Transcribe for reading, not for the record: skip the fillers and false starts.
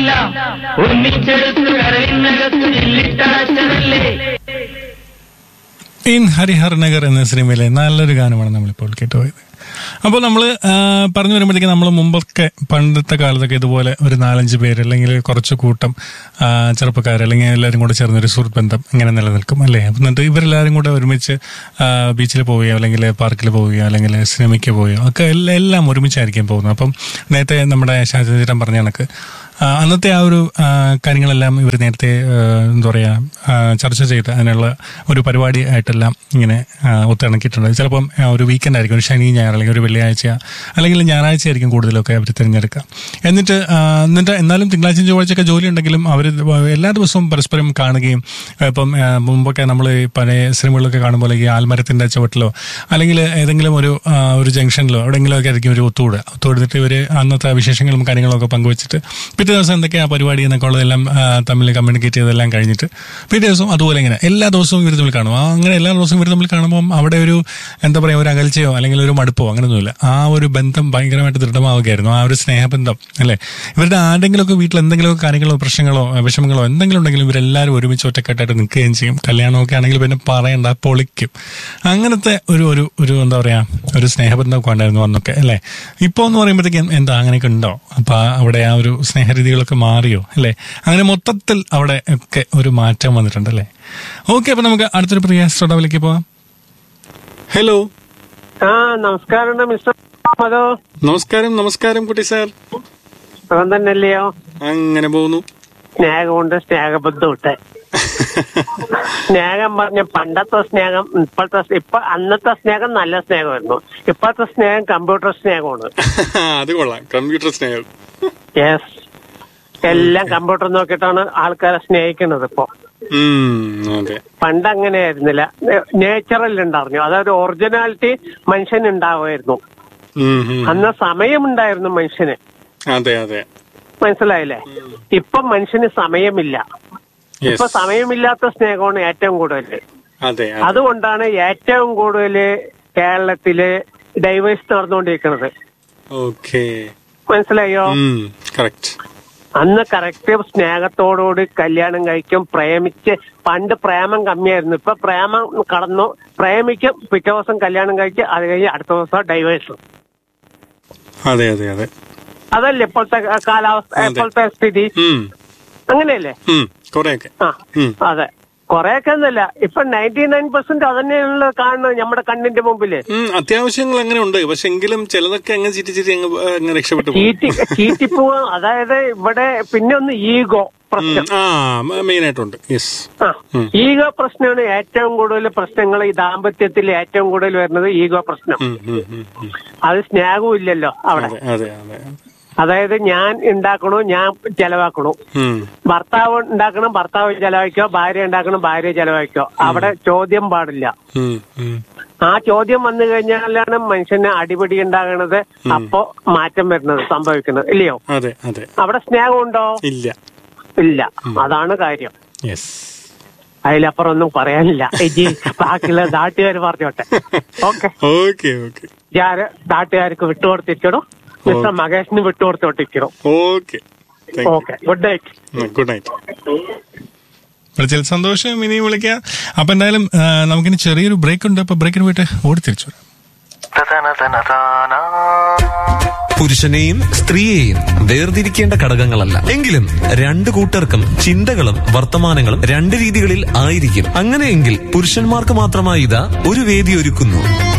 എല്ലാം ഒന്നിച്ചെടുത്ത് കരയിനകത്ത് ജില്ലിട്ടടച്ചതല്ലേ. ഇൻ ഹരിഹർ നഗർ എന്ന സിനിമയിലെ നല്ലൊരു ഗാനമാണ് നമ്മളിപ്പോൾ കേട്ടുപോയത്. അപ്പോൾ നമ്മൾ പറഞ്ഞു വരുമ്പോഴത്തേക്ക് നമ്മൾ മുമ്പൊക്കെ പണ്ടത്തെ കാലത്തൊക്കെ ഇതുപോലെ ഒരു 4-5 പേര് അല്ലെങ്കിൽ കുറച്ച് കൂട്ടം ചെറുപ്പക്കാർ അല്ലെങ്കിൽ എല്ലാവരും കൂടെ ചേർന്നൊരു സുഹൃത്ത് ബന്ധം ഇങ്ങനെ നിലനിൽക്കും അല്ലേ. എന്നിട്ട് ഇവരെല്ലാവരും കൂടെ ഒരുമിച്ച് ബീച്ചിൽ പോവുകയോ അല്ലെങ്കിൽ പാർക്കിൽ പോവുകയോ അല്ലെങ്കിൽ സിനിമയ്ക്ക് പോവുകയോ ഒക്കെ എല്ലാം ഒരുമിച്ചായിരിക്കും പോകുന്നത്. അപ്പം നേരത്തെ നമ്മുടെ ഷാജീരൻ പറഞ്ഞ കണക്ക് അന്നത്തെ ആ ഒരു കാര്യങ്ങളെല്ലാം ഇവർ നേരത്തെ എന്താ പറയുക ചർച്ച ചെയ്ത് അതിനുള്ള ഒരു പരിപാടി ആയിട്ടെല്ലാം ഇങ്ങനെ ഒത്തിണക്കിയിട്ടുണ്ട്. ചിലപ്പം ഒരു വീക്കെൻഡ് ആയിരിക്കും, ഒരു ശനി ഞായർ അല്ലെങ്കിൽ ഒരു വെള്ളിയാഴ്ച അല്ലെങ്കിൽ ഞായറാഴ്ച ആയിരിക്കും കൂടുതലൊക്കെ അവർ തിരഞ്ഞെടുക്കുക. എന്നിട്ട് എന്നാലും തിങ്കളാഴ്ച ചൊവ്വാഴ്ചയൊക്കെ ജോലി ഉണ്ടെങ്കിലും അവർ എല്ലാ ദിവസവും പരസ്പരം കാണുകയും ഇപ്പം മുമ്പൊക്കെ നമ്മൾ പഴയ സിനിമകളിലൊക്കെ കാണുമ്പോൾ ഈ ആൽമരത്തിൻ്റെ ചുവട്ടിലോ അല്ലെങ്കിൽ ഏതെങ്കിലും ഒരു ജംഗ്ഷനിലോ എവിടെയെങ്കിലുമൊക്കെ ആയിരിക്കും ഒരു ഒത്തുകൂടുന്നിട്ട് ഇവർ അന്നത്തെ വിശേഷങ്ങളും കാര്യങ്ങളൊക്കെ പങ്കുവെച്ചിട്ട് പിറ്റേ ദിവസം എന്തൊക്കെയാണ് പരിപാടി എന്നൊക്കെ ഉള്ളതെല്ലാം തമ്മിൽ കമ്മ്യൂണിക്കേറ്റ് ചെയ്തെല്ലാം കഴിഞ്ഞിട്ട് പിറ്റേ ദിവസം അതുപോലെ ഇങ്ങനെ എല്ലാ ദിവസവും ഇവർ തമ്മിൽ കാണും. അങ്ങനെ എല്ലാ ദിവസവും ഇവർ തമ്മിൽ കാണുമ്പം അവിടെ ഒരു എന്താ പറയുക ഒരു അകൽച്ചയോ അല്ലെങ്കിൽ ഒരു മടുപ്പോ അങ്ങനെയൊന്നുമില്ല. ആ ഒരു ബന്ധം ഭയങ്കരമായിട്ട് ദൃഢമാവുകയായിരുന്നു, ആ ഒരു സ്നേഹബന്ധം അല്ലേ. ഇവരുടെ ആരുടെങ്കിലുമൊക്കെ വീട്ടിൽ എന്തെങ്കിലുമൊക്കെ കാര്യങ്ങളോ പ്രശ്നങ്ങളോ വിഷമങ്ങളോ എന്തെങ്കിലും ഉണ്ടെങ്കിലും ഇവരെല്ലാവരും ഒരുമിച്ച് ഒറ്റക്കെട്ടായിട്ട് നിൽക്കുകയും ചെയ്യും. കല്യാണമൊക്കെ ആണെങ്കിൽ പിന്നെ പറയണ്ട, പൊളിക്കും. അങ്ങനത്തെ ഒരു എന്താ പറയുക ഒരു സ്നേഹബന്ധമൊക്കെ ഉണ്ടായിരുന്നു അന്നൊക്കെ അല്ലേ. ഇപ്പോൾ എന്ന് പറയുമ്പോഴത്തേക്കും എന്താ അങ്ങനെയൊക്കെ ഉണ്ടോ? അപ്പൊ അവിടെ ആ ഒരു സ്നേഹരീതികളൊക്കെ മാറിയോ അല്ലേ. അങ്ങനെ മൊത്തത്തിൽ അവിടെ ഒക്കെ ഒരു മാറ്റം വന്നിട്ടുണ്ട് അല്ലേ. ഓക്കെ, അപ്പൊ നമുക്ക് അടുത്തൊരു പ്രിയ ശ്രോതാവിലേക്ക് പോവാം. ഹലോ. നമസ്കാരം മിസ്റ്റർ ഹലോ. നമസ്കാരം കുട്ടി സാർ. സുഖം തന്നെയല്ലയോ? അങ്ങനെ പോകുന്നു. സ്നേഹമുണ്ട്, സ്നേഹബന്ധമുണ്ട്. സ്നേഹം പറഞ്ഞ പണ്ടത്തെ സ്നേഹം അന്നത്തെ സ്നേഹം നല്ല സ്നേഹമായിരുന്നു. ഇപ്പോഴത്തെ സ്നേഹം കമ്പ്യൂട്ടർ സ്നേഹമാണ്. അത് കൊള്ളാം, കമ്പ്യൂട്ടർ സ്നേഹം. യെസ്, എല്ലാം കമ്പ്യൂട്ടർ നോക്കിയിട്ടാണ് ആൾക്കാരെ സ്നേഹിക്കുന്നത് ഇപ്പൊ. പണ്ട് അങ്ങനെയായിരുന്നില്ല, നേച്ചറൽ ഉണ്ടായിരുന്നു. അതായത് ഒറിജിനാലിറ്റി മനുഷ്യന് ഉണ്ടാവുമായിരുന്നു. അന്ന് സമയമുണ്ടായിരുന്നു മനുഷ്യന്. മനസ്സിലായില്ലേ? ഇപ്പൊ മനുഷ്യന് സമയമില്ല. ഇപ്പൊ സമയമില്ലാത്ത സ്നേഹമാണ് ഏറ്റവും കൂടുതൽ. അതുകൊണ്ടാണ് ഏറ്റവും കൂടുതൽ കേരളത്തില് ഡൈവേഴ്സ് നടന്നുകൊണ്ടിരിക്കുന്നത്. മനസ്സിലായോ? അന്ന് കറക്റ്റ് സ്നേഹത്തോടുകൂടി കല്യാണം കഴിക്കും, പ്രേമിച്ച്. പണ്ട് പ്രേമം കമ്മിയായിരുന്നു, ഇപ്പൊ പ്രേമം കടന്നു. പ്രേമിക്കും, പിറ്റേ ദിവസം കല്യാണം കഴിച്ച്, അത് കഴിഞ്ഞ് അടുത്ത ദിവസം ഡൈവേഴ്സും. അതല്ലേ ഇപ്പോഴത്തെ കാലാവസ്ഥ, ഇപ്പോഴത്തെ സ്ഥിതി? അങ്ങനെയല്ലേ? അതെ, കൊറേയൊക്കെ ഒന്നല്ല, ഇപ്പൊ 99% അതന്നെയാണല്ലോ കാണുന്നത് നമ്മുടെ കണ്ണിന്റെ മുമ്പില്. അത്യാവശ്യങ്ങൾ അങ്ങനെ ഉണ്ട്, പക്ഷെ എങ്കിലും ചിലതൊക്കെ അങ്ങനെ ചീറ്റിപ്പോവാ. അതായത് ഇവിടെ പിന്നെ ഒന്ന് ഈഗോ പ്രശ്നം മെയിനായിട്ടുണ്ട്. ഈഗോ പ്രശ്നമാണ് ഏറ്റവും കൂടുതൽ പ്രശ്നങ്ങൾ. ഈ ദാമ്പത്യത്തിൽ ഏറ്റവും കൂടുതൽ വരുന്നത് ഈഗോ പ്രശ്നം. അത് സ്നേഹവും ഇല്ലല്ലോ അവിടെ. അതായത് ഞാൻ ഉണ്ടാക്കണു, ഞാൻ ചെലവാക്കണു. ഭർത്താവ് ഉണ്ടാക്കണം, ഭർത്താവ് ചെലവാക്കോ. ഭാര്യ ഉണ്ടാക്കണം, ഭാര്യ ചെലവാക്കോ. അവിടെ ചോദ്യം പാടില്ല. ആ ചോദ്യം വന്നു കഴിഞ്ഞാലാണ് മനുഷ്യന് അടിപിടി ഉണ്ടാകണത്. അപ്പോ മാറ്റം വരുന്നത്, സംഭവിക്കുന്നത്. ഇല്ലയോ? അവിടെ സ്നേഹമുണ്ടോ? ഇല്ല. അതാണ് കാര്യം. അതിലപ്പുറം ഒന്നും പറയാനില്ല. ബാക്കിയുള്ള നാട്ടുകാർ പറഞ്ഞോട്ടെ. ഓക്കെ, ഞാൻ നാട്ടുകാർക്ക് വിട്ടുകൊടുത്തിരിക്കണോ? മിസ്റ്റർ മകേഷിന് വിട്ടുകൊടുത്തോട്ടിരിക്കണോ? Okay, good night. സന്തോഷം. ഇനി വിളിക്കാം. അപ്പൊ എന്തായാലും നമുക്കിനി ചെറിയൊരു ബ്രേക്ക് ഉണ്ട്. അപ്പൊ ബ്രേക്കിന് പോയിട്ട് ഓടി തിരിച്ചു വരാം. പുരുഷനെയും സ്ത്രീയെയും വേർതിരിക്കേണ്ട ഘടകങ്ങളല്ല. എങ്കിലും രണ്ടു കൂട്ടർക്കും ചിന്തകളും വർത്തമാനങ്ങളും രണ്ട് രീതികളിൽ ആയിരിക്കും. അങ്ങനെയെങ്കിൽ പുരുഷന്മാർക്ക് മാത്രമായി ഇതാ ഒരു വേദി ഒരുക്കുന്നു.